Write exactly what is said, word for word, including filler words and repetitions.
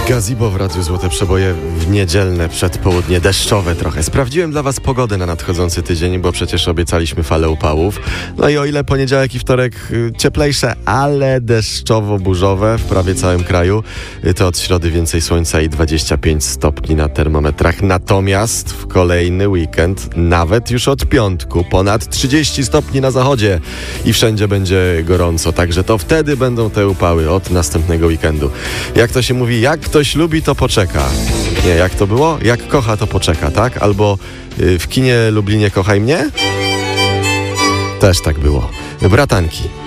Gazebo w Radiu Złote Przeboje w niedzielne przedpołudnie, deszczowe trochę. Sprawdziłem dla Was pogodę na nadchodzący tydzień, bo przecież obiecaliśmy falę upałów. No i o ile poniedziałek i wtorek cieplejsze, ale deszczowo-burzowe w prawie całym kraju, to od środy więcej słońca i dwadzieścia pięć stopni na termometrach. Natomiast w kolejny weekend, nawet już od piątku, ponad trzydzieści stopni na zachodzie i wszędzie będzie gorąco. Także to wtedy będą te upały od następnego weekendu. Jak to się mówi, jak ktoś lubi, to poczeka. Nie, jak to było? Jak kocha, to poczeka, tak? Albo y, w kinie Lublinie kochaj mnie? Też tak było. Bratanki.